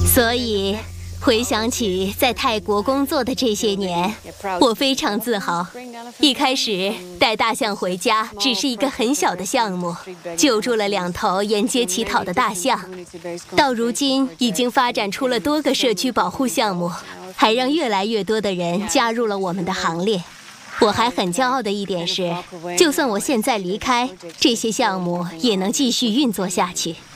所以，回想起在泰国工作的这些年，我非常自豪。一开始带大象回家只是一个很小的项目，救助了2头沿街乞讨的大象，到如今已经发展出了多个社区保护项目，还让越来越多的人加入了我们的行列。我还很骄傲的一点是，就算我现在离开，这些项目也能继续运作下去。